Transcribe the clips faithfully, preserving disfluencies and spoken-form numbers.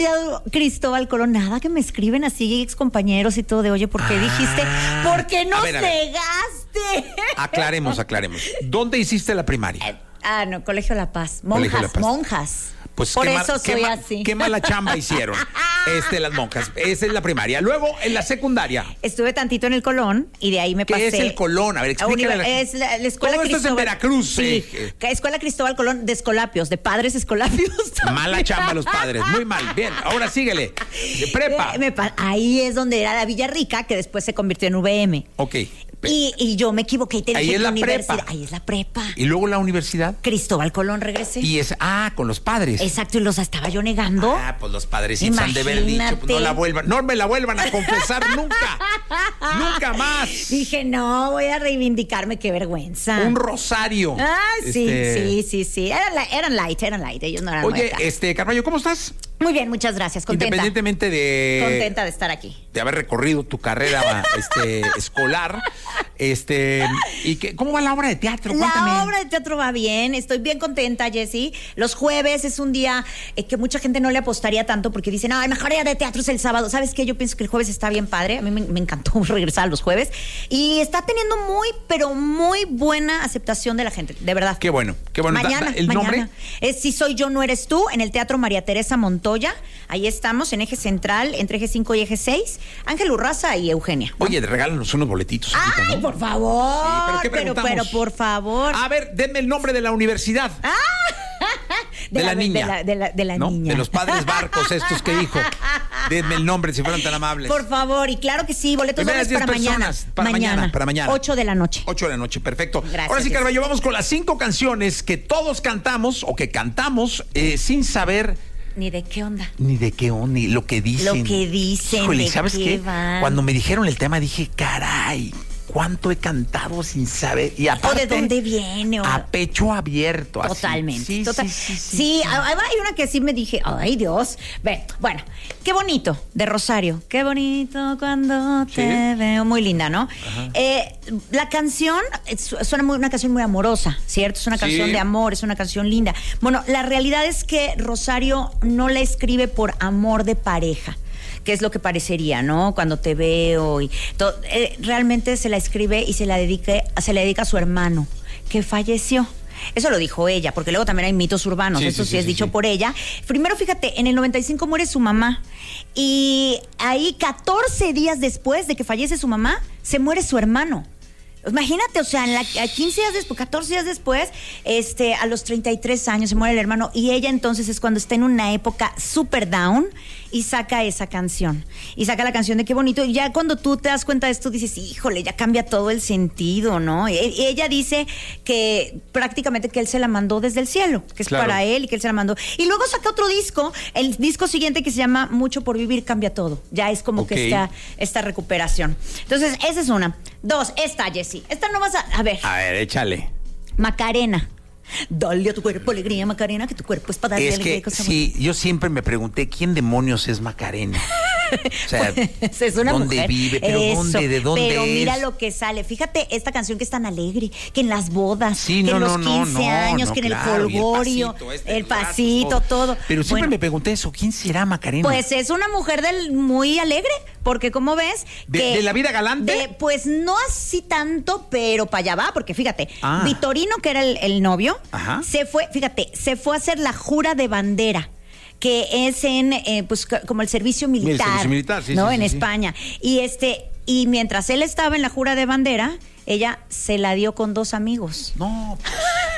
Cristóbal Colón, nada que me escriben así ex compañeros y todo de, oye, ¿por qué ah, dijiste? ¿Por qué nos negaste? Aclaremos, aclaremos. ¿Dónde hiciste la primaria? Eh, ah, no, Colegio La Paz. Monjas, La Paz. monjas. Pues por qué eso mal, soy qué así. Ma, qué mala chamba hicieron este, las monjas. Esa es la primaria. Luego, en la secundaria. Estuve tantito en el Colón y de ahí me ¿Qué pasé. ¿Qué es el Colón? A ver, explícale. La, es la, la escuela Todo esto Cristóbal, es en Veracruz. Sí, eh. Escuela Cristóbal Colón de Escolapios, de padres Escolapios. Mala chamba los padres, muy mal. Bien, ahora síguele. De prepa. Me, me, ahí es donde era la Villa Rica, que después se convirtió en V M. Ok. Y, y yo me equivoqué y te ahí dije es la universidad. prepa. Ahí es la prepa. ¿Y luego la universidad? Cristóbal Colón regresé. Y es, ah, con los padres. Exacto, y los estaba yo negando. Ah, pues los padres sí se han de haber dicho, pues no la vuelvan, no me la vuelvan a confesar nunca. Nunca más. Dije, no, voy a reivindicarme, qué vergüenza. Un rosario. Ah, sí, este... sí, sí, sí. Eran, eran light, eran light, ellos no eran Oye, muertas. este, Carballo, ¿cómo estás? Muy bien, muchas gracias, contenta. Independientemente de... Contenta de estar aquí. De haber recorrido tu carrera este, escolar, este, y que, ¿cómo va la obra de teatro? Cuéntame. La obra de teatro va bien, estoy bien contenta, Jessy. Los jueves es un día eh, que mucha gente no le apostaría tanto porque dicen, ah, el mejor día de teatro es el sábado. ¿Sabes qué? Yo pienso que el jueves está bien padre. A mí me, me encantó regresar a los jueves. Y está teniendo muy, pero muy buena aceptación de la gente, de verdad. Qué bueno, qué bueno. Mañana, ¿El mañana. nombre? Es Si Soy Yo, No Eres Tú, en el Teatro María Teresa Montoya. Ahí estamos, en Eje Central, entre Eje cinco y Eje seis. Ángel Urraza y Eugenia, ¿no? Oye, regálanos unos boletitos. ¡Ay, ahorita, ¿no? por favor! Sí, ¿pero qué pero, preguntamos? pero, por favor. A ver, denme el nombre de la universidad. ¡Ah! De, de la, la niña. De la, de la, de la ¿no? niña. De los padres barcos estos que dijo. Denme el nombre si fueran tan amables. Por favor, y claro que sí, boletos dobles para mañana. Para mañana. mañana. Para mañana. ocho de la noche. ocho de la noche, perfecto. Gracias. Ahora sí, Carballo, vamos con las cinco canciones que todos cantamos o que cantamos eh, sin saber... Ni de qué onda. Ni de qué onda, ni lo que dicen. Lo que dicen. Híjole, de ¿sabes qué? qué? Van. Cuando me dijeron el tema dije, caray, cuánto he cantado sin saber. Y aparte, o de dónde viene. O... A pecho abierto. Totalmente. Así. Sí, Total. sí, sí, sí, sí, sí. hay una que sí me dije, ay Dios. Ve, bueno, qué bonito, de Rosario. Qué bonito cuando te ¿Sí? veo. Muy linda, ¿no? Eh, la canción suena muy, una canción muy amorosa, ¿cierto? Es una canción sí. de amor, es una canción linda. Bueno, la realidad es que Rosario no la escribe por amor de pareja, que es lo que parecería, ¿no? Cuando te veo y todo, eh, realmente se la escribe y se la dedique, se la dedica a su hermano, que falleció. Eso lo dijo ella, porque luego también hay mitos urbanos, sí, eso sí, sí es sí, dicho sí. por ella. Primero, fíjate, en el noventa y cinco muere su mamá y ahí catorce días después de que fallece su mamá, se muere su hermano. Imagínate, o sea, en la, a quince días después, catorce días después, este, a los treinta y tres años se muere el hermano y ella entonces es cuando está en una época super down y saca esa canción. Y saca la canción de Qué bonito. Y ya cuando tú te das cuenta de esto dices, híjole, ya cambia todo el sentido, ¿no? Y, y ella dice que prácticamente que él se la mandó desde el cielo, que es claro. para él y que él se la mandó. Y luego saca otro disco, el disco siguiente que se llama Mucho por Vivir Cambia Todo. Ya es como okay. que esta, esta recuperación. Entonces, esa es una. Dos, esta, Jessy. Esta no vas a... A ver. A ver, échale. Macarena. Dale a tu cuerpo alegría, Macarena, que tu cuerpo es para darle es alegría. Que, cosa sí, muy... yo siempre me pregunté, ¿quién demonios es Macarena? O sea, pues es una ¿dónde mujer? vive? ¿Pero Eso, dónde? ¿De dónde pero es? mira lo que sale. Fíjate esta canción que es tan alegre, que en las bodas, sí, que no, en los no, quince no, años, no, que en claro, el folgorio, el pasito, este, el pasito brazos, todo. todo. Pero siempre bueno, me pregunté eso, ¿quién será Macarena? Pues es una mujer del muy alegre, porque como ves... ¿De, que, ¿de la vida galante? De, pues no así tanto, pero para allá va, porque fíjate, ah. Vitorino, que era el, el novio, Ajá. se fue, fíjate, se fue a hacer la jura de bandera, que es en, eh, pues, como el servicio militar, el servicio militar sí, ¿no? Sí, en sí, España. Sí. Y este, y mientras él estaba en la jura de bandera, ella se la dio con dos amigos. No, pues,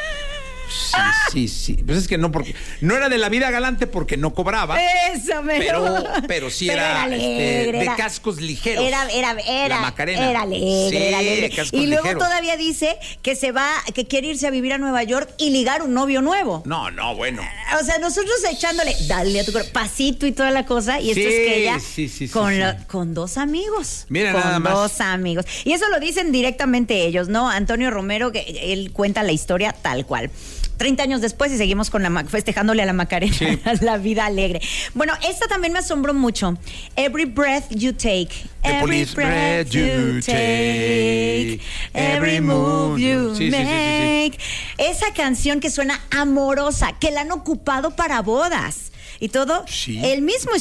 sí, sí, sí. Pues es que no, porque no era de la vida galante porque no cobraba. Eso, me pero, pero sí pero era, era alegre, este, de era, cascos ligeros. Era, era, era, la Macarena. Era alegre, sí, era alegre. cascos y luego ligeros. todavía dice que se va, que quiere irse a vivir a Nueva York y ligar un novio nuevo. No, no, bueno. O sea, nosotros echándole, dale a tu cuerpo, pasito y toda la cosa, y esto sí, es que ella sí, sí, con, sí, lo, sí. con dos amigos. Mira, con nada más. dos amigos. Y eso lo dicen directamente ellos, ¿no? Antonio Romero, que él cuenta la historia tal cual. treinta años después y seguimos con la festejándole a la Macarena, sí. la vida alegre. Bueno, esta también me asombró mucho. Every breath you take. The every breath you take. Every move you sí, make. Sí, sí, sí, sí. Esa canción que suena amorosa, que la han ocupado para bodas. y todo. Sí. El mismo